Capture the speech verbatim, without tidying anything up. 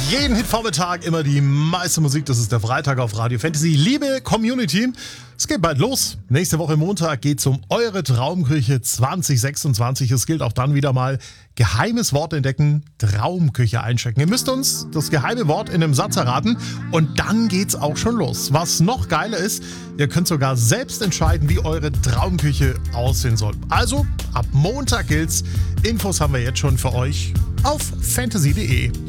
Jeden Hitvormittag immer die meiste Musik, das ist der Freitag auf Radio Fantasy. Liebe Community, es geht bald los. Nächste Woche Montag geht's um eure Traumküche zwanzig sechsundzwanzig. Es gilt auch dann wieder mal geheimes Wort entdecken, Traumküche einchecken. Ihr müsst uns das geheime Wort in einem Satz erraten und dann geht's auch schon los. Was noch geiler ist, ihr könnt sogar selbst entscheiden, wie eure Traumküche aussehen soll. Also ab Montag gilt's. Infos haben wir jetzt schon für euch auf fantasy punkt de.